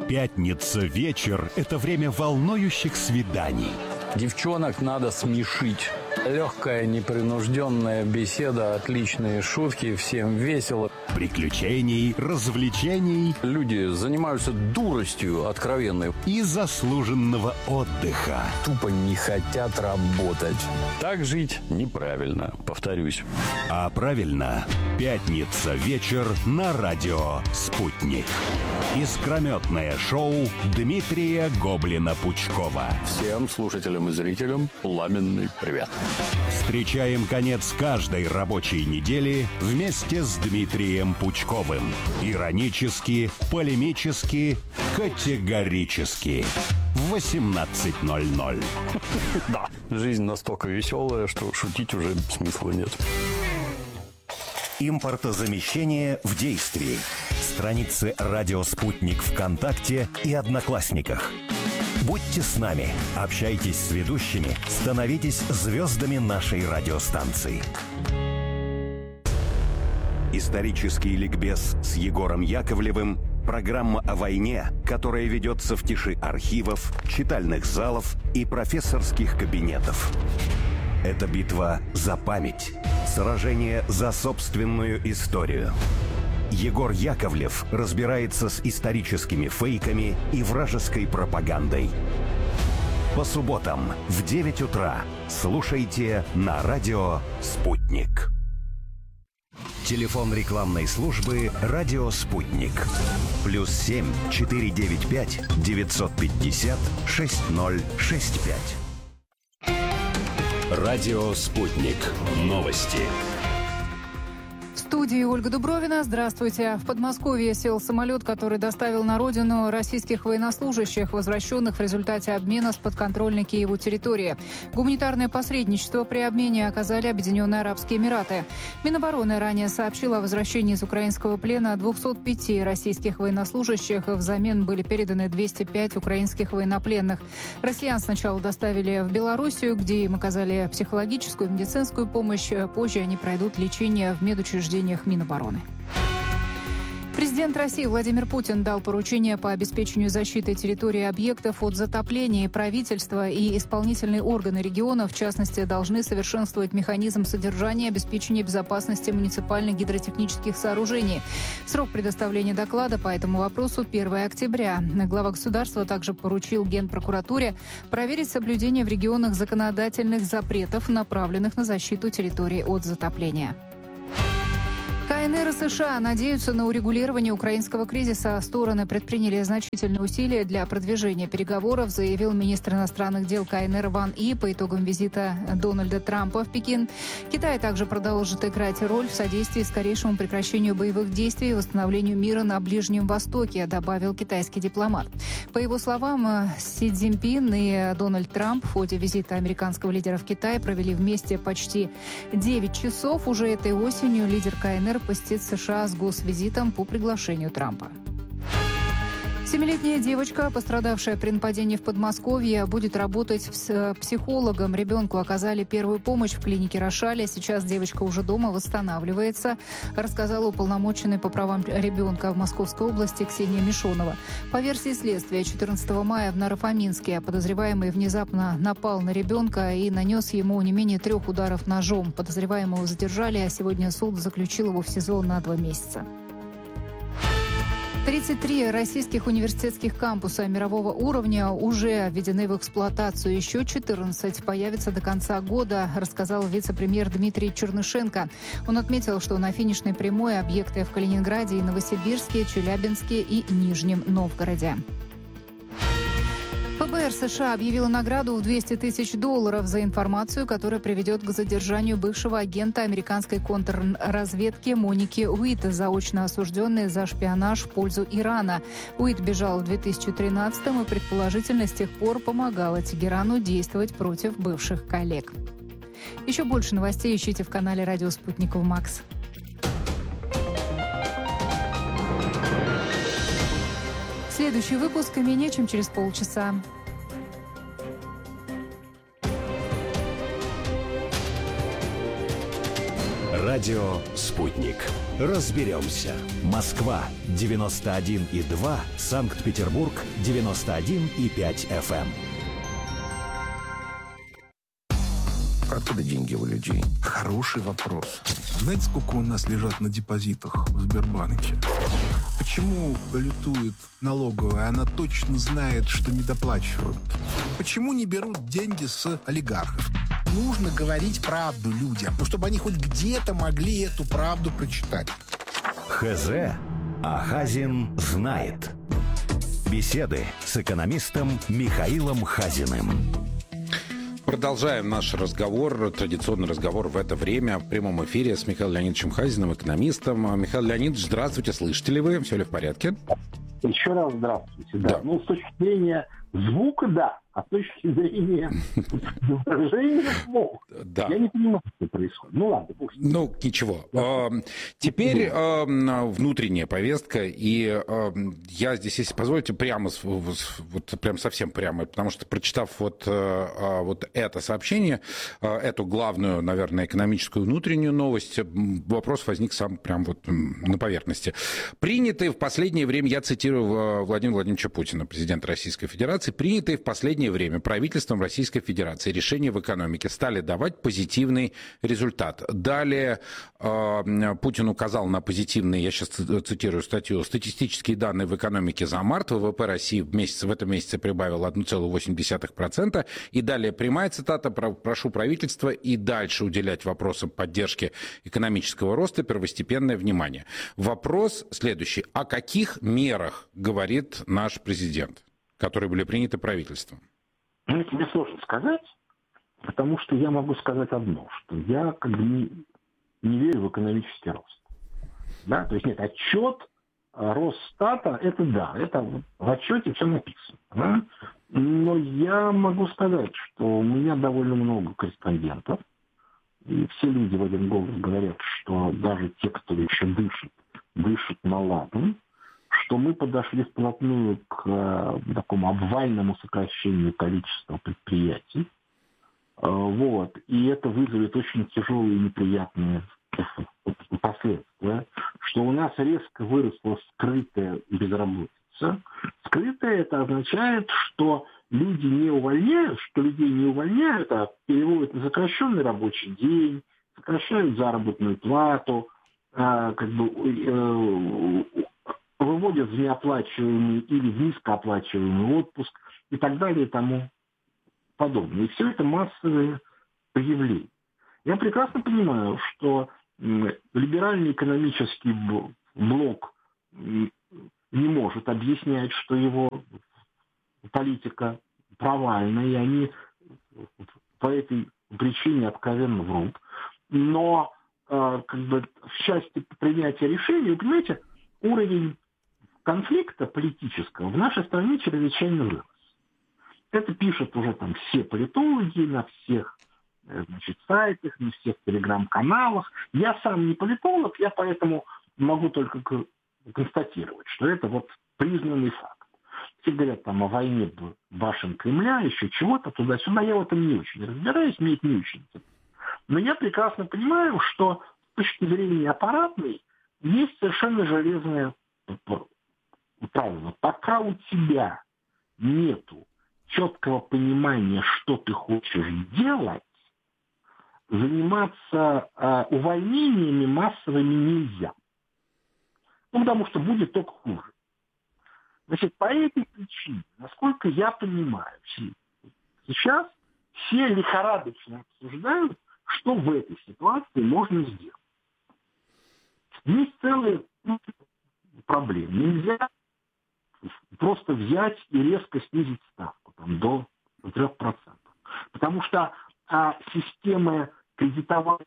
Пятница вечер – это время волнующих свиданий. Девчонок надо смешить. Легкая, непринужденная беседа, отличные шутки, всем весело. Приключений, развлечений. Люди занимаются дуростью откровенной. И заслуженного отдыха. Тупо не хотят работать. Так жить неправильно, повторюсь. А правильно, пятница вечер на радио «Спутник». Искрометное шоу Дмитрия Гоблина-Пучкова. Всем слушателям и зрителям пламенный привет. Встречаем конец каждой рабочей недели вместе с Дмитрием Пучковым. Иронически, полемически, категорически. В 18:00. Да, жизнь настолько веселая, что шутить уже смысла нет. Импортозамещение в действии. Страницы «Радио Спутник» ВКонтакте и Одноклассниках. Будьте с нами, общайтесь с ведущими, становитесь звездами нашей радиостанции. Исторический ликбез с Егором Яковлевым. Программа о войне, которая ведется в тиши архивов, читальных залов и профессорских кабинетов. Это битва за память, сражение за собственную историю. Егор Яковлев разбирается с историческими фейками и вражеской пропагандой. По субботам в 9 утра слушайте на радио «Спутник». Телефон рекламной службы «Радио Спутник». +7 495 950 6065. Радио «Спутник». Новости. В студии Ольга Дубровина. Здравствуйте. В Подмосковье сел самолет, который доставил на родину российских военнослужащих, возвращенных в результате обмена с подконтрольной Киеву территории. Гуманитарное посредничество при обмене оказали Объединенные Арабские Эмираты. Минобороны ранее сообщила о возвращении из украинского плена 205 российских военнослужащих. Взамен были переданы 205 украинских военнопленных. Россиян сначала доставили в Белоруссию, где им оказали психологическую и медицинскую помощь. Позже они пройдут лечение в медучреждениях Минобороны. Президент России Владимир Путин дал поручение по обеспечению защиты территории объектов от затопления. Правительство и исполнительные органы региона, в частности, должны совершенствовать механизм содержания и обеспечения безопасности муниципальных гидротехнических сооружений. Срок предоставления доклада по этому вопросу 1 октября. Глава государства также поручил Генпрокуратуре проверить соблюдение в регионах законодательных запретов, направленных на защиту территории от затопления. КНР и США надеются на урегулирование украинского кризиса. Стороны предприняли значительные усилия для продвижения переговоров, заявил министр иностранных дел КНР Ван И по итогам визита Дональда Трампа в Пекин. Китай также продолжит играть роль в содействии скорейшему прекращению боевых действий и восстановлению мира на Ближнем Востоке, добавил китайский дипломат. По его словам, Си Цзиньпин и Дональд Трамп в ходе визита американского лидера в Китай провели вместе почти 9 часов. Уже этой осенью лидер КНР посетит США с госвизитом по приглашению Трампа. 7-летняя девочка, пострадавшая при нападении в Подмосковье, будет работать с психологом. Ребенку оказали первую помощь в клинике Рошаля. Сейчас девочка уже дома восстанавливается, рассказала уполномоченный по правам ребенка в Московской области Ксения Мишонова. По версии следствия, 14 мая в Наро-Фоминске подозреваемый внезапно напал на ребенка и нанес ему не менее 3 ударов ножом. Подозреваемого задержали, а сегодня суд заключил его в СИЗО на 2 месяца. 33 российских университетских кампуса мирового уровня уже введены в эксплуатацию. Еще 14 появятся до конца года, рассказал вице-премьер Дмитрий Чернышенко. Он отметил, что на финишной прямой объекты в Калининграде и Новосибирске, Челябинске и Нижнем Новгороде. ФБР США объявила награду в $200 000 за информацию, которая приведет к задержанию бывшего агента американской контрразведки Моники Уит, заочно осужденной за шпионаж в пользу Ирана. Уит бежал в 2013-м и, предположительно, с тех пор помогала Тегерану действовать против бывших коллег. Еще больше новостей ищите в канале «Радио Спутников Макс». Следующий выпуск менее чем через полчаса. Радио «Спутник». Разберемся. Москва 91,2, Санкт-Петербург 91,5 FM. Откуда деньги у людей? Хороший вопрос. Знаете, сколько у нас лежат на депозитах в Сбербанке? Почему балютует налоговая? Она точно знает, что недоплачивают. Почему не берут деньги с олигархов? Нужно говорить правду людям, чтобы они хоть где-то могли эту правду прочитать. ХЗ. А Хазин знает. Беседы с экономистом Михаилом Хазиным. Продолжаем наш разговор, традиционный разговор в это время в прямом эфире с Михаилом Леонидовичем Хазиным, экономистом. Михаил Леонидович, здравствуйте, слышите ли вы? Все ли в порядке? Еще раз здравствуйте. Да. Ну, с точки зрения звука, да. А с точки зрения выражения слов, я не понимаю, что происходит. Ну, ладно, пусть. Ну, ничего. Теперь внутренняя повестка. И я здесь, если позволите, прямо совсем прямо, потому что, прочитав вот это сообщение, эту главную, наверное, экономическую внутреннюю новость, вопрос возник сам прям вот на поверхности. Принятые в последнее время, я цитирую Владимира Владимировича Путина, президента Российской Федерации, принятые в последнее время правительством Российской Федерации решения в экономике стали давать позитивный результат. Далее Путин указал на позитивные, я сейчас цитирую статью, статистические данные в экономике за март. ВВП России в этом месяце прибавил 1,8%. И далее прямая цитата: прошу правительство и дальше уделять вопросам поддержки экономического роста первостепенное внимание. Вопрос следующий. О каких мерах говорит наш президент, которые были приняты правительством? Ну, тебе сложно сказать, потому что я могу сказать одно, что я как бы не верю в экономический рост. Да? То есть нет, отчет Росстата, это да, это в отчете все написано. Да? Но я могу сказать, что у меня довольно много корреспондентов, и все люди в один голос говорят, что даже те, кто еще дышат на ладан, что мы подошли вплотную к такому обвальному сокращению количества предприятий. Вот. И это вызовет очень тяжелые и неприятные последствия, что у нас резко выросла скрытая безработица. Скрытая — это означает, что люди не увольняют, что людей не увольняют, а переводят на сокращенный рабочий день, сокращают заработную плату, выводят в неоплачиваемый или в низкооплачиваемый отпуск и так далее и тому подобное. И все это массовые проявления. Я прекрасно понимаю, что либеральный экономический блок не может объяснять, что его политика провальна, и они по этой причине откровенно врут. Но в части принятия решений, вы понимаете, уровень конфликта политического в нашей стране чрезвычайно вырос. Это пишут уже там все политологи на всех сайтах, на всех телеграм-каналах. Я сам не политолог, я поэтому могу только констатировать, что это вот признанный факт. Все говорят там о войне башен Кремля, еще чего-то, туда-сюда. Я в этом не очень разбираюсь, мне это не очень интересно. Но я прекрасно понимаю, что с точки зрения аппаратной есть совершенно железное правило. Пока у тебя нету четкого понимания, что ты хочешь делать, заниматься увольнениями массовыми нельзя. Ну, потому что будет только хуже. Значит, по этой причине, насколько я понимаю, сейчас все лихорадочно обсуждают, что в этой ситуации можно сделать. Есть целые проблемы. Нельзя просто взять и резко снизить ставку там, до 3%. Потому что система кредитования,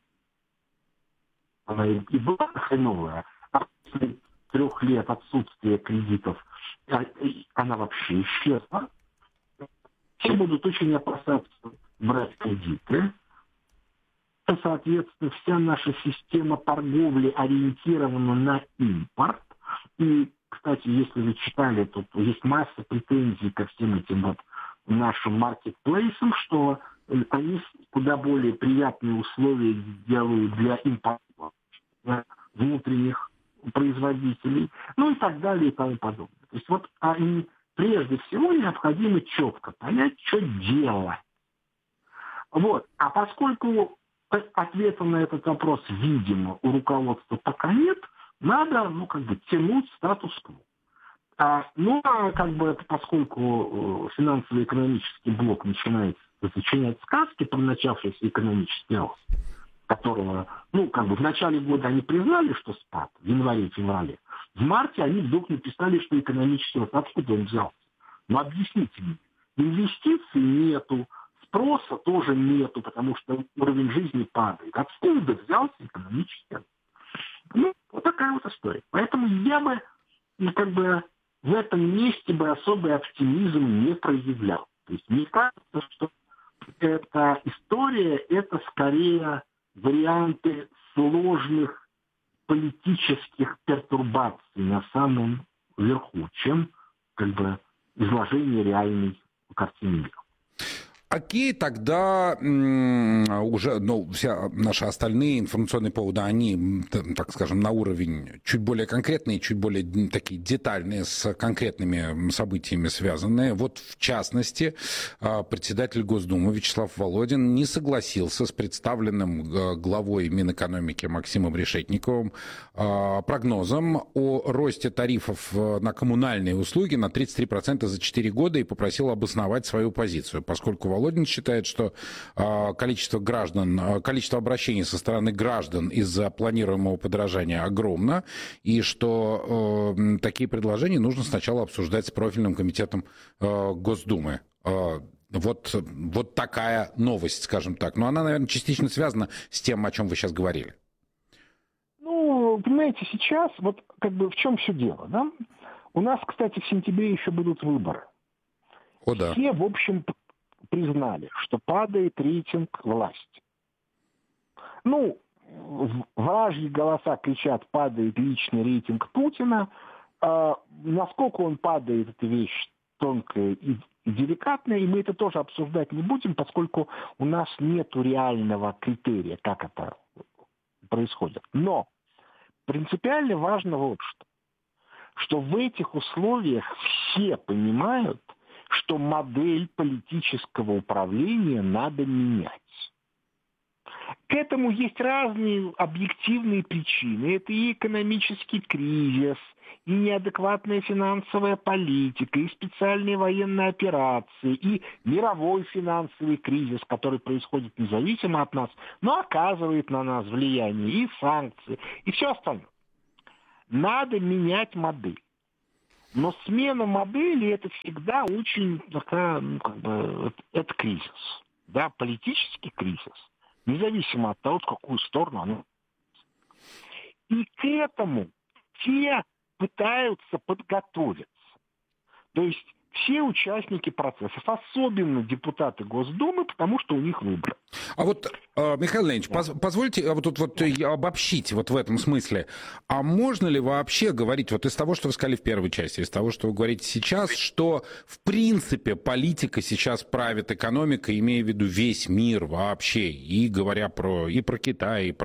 она и была хреновая, а после 3 лет отсутствия кредитов она вообще исчезла. Все будут очень опасаться брать кредиты. Соответственно, вся наша система торговли ориентирована на импорт. И, кстати, если вы читали, тут есть масса претензий ко всем этим вот нашим маркетплейсам, что они куда более приятные условия делают для внутренних производителей, ну и так далее и тому подобное. То есть вот они прежде всего необходимо четко понять, что делать. Вот. А поскольку ответа на этот вопрос, видимо, у руководства пока нет, надо, тянуть статус-кво. Поскольку финансово-экономический блок начинает сочинять сказки про начавшийся экономический рост, которого, в начале года они признали, что спад, в январе-феврале, в марте они вдруг написали, что экономический рост, откуда он взялся? Объясните мне. Инвестиций нету, спроса тоже нету, потому что уровень жизни падает. Откуда взялся экономический рост? Вот такая вот история. Поэтому я бы, в этом месте бы особый оптимизм не проявлял. То есть мне кажется, что эта история, это скорее варианты сложных политических пертурбаций на самом верху, чем изложение реальной картины мира. Окей, тогда уже все наши остальные информационные поводы, они, так скажем, на уровень чуть более конкретные, чуть более такие детальные, с конкретными событиями связанные. Вот, в частности, председатель Госдумы Вячеслав Володин не согласился с представленным главой Минэкономики Максимом Решетниковым прогнозом о росте тарифов на коммунальные услуги на 33% за 4 года и попросил обосновать свою позицию, поскольку Володин считает, что количество обращений со стороны граждан из-за планируемого подорожания огромно, и что такие предложения нужно сначала обсуждать с профильным комитетом Госдумы. Вот такая новость, скажем так. Но она, наверное, частично связана с тем, о чем вы сейчас говорили. Понимаете, сейчас в чем все дело, да? У нас, кстати, в сентябре еще будут выборы. О, да. Все, в общем, признали, что падает рейтинг власти. Вражьи голоса кричат, падает личный рейтинг Путина. Насколько он падает, это вещь тонкая и деликатная, и мы это тоже обсуждать не будем, поскольку у нас нет реального критерия, как это происходит. Но принципиально важно вот что в этих условиях все понимают, что модель политического управления надо менять. К этому есть разные объективные причины. Это и экономический кризис, и неадекватная финансовая политика, и специальные военные операции, и мировой финансовый кризис, который происходит независимо от нас, но оказывает на нас влияние, и санкции, и все остальное. Надо менять модель. Но смена модели – это всегда очень такая, это кризис. Да, политический кризис, независимо от того, в какую сторону оно. И к этому все пытаются подготовиться. То есть все участники процессов, особенно депутаты Госдумы, потому что у них выборы. А вот, Михаил Леонидович, позвольте обобщить в этом смысле. А можно ли вообще говорить, из того, что вы сказали в первой части, из того, что вы говорите сейчас, что в принципе политика сейчас правит экономикой, имея в виду весь мир вообще, и говоря про Китай, и про